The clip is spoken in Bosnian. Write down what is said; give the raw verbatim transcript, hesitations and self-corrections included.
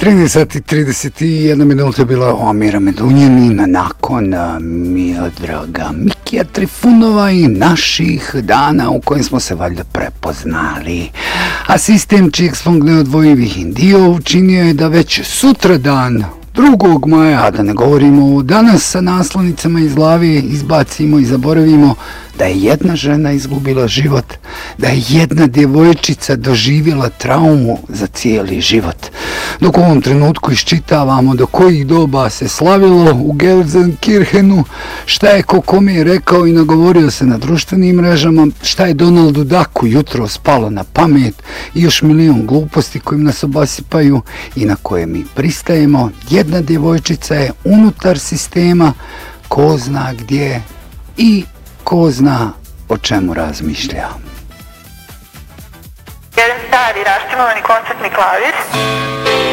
trinaest sati i trideset jedna minuta je bila Omira Medunjanina nakon Miodraga Mikija Trifunova i naših dana u kojim smo se valjda prepoznali. A sistem čijeg svog neodvojivih dio učinio je da već sutra dan drugog maja, a da ne govorimo danas sa naslovnicama iz glave, izbacimo i zaboravimo da je jedna žena izgubila život, da je jedna djevojčica doživjela traumu za cijeli život. Dok u ovom trenutku iščitavamo do kojih doba se slavilo u Gelsenkirchenu, šta je ko kome rekao i nagovorio se na društvenim mrežama, šta je Donaldu Ducku jutro spalo na pamet i još milion gluposti kojim nas obasipaju i na koje mi pristajemo. Jedna djevojčica je unutar sistema, ko zna gdje i ko zna o čemu razmišlja. Jedan stari raštimovani koncertni klavir.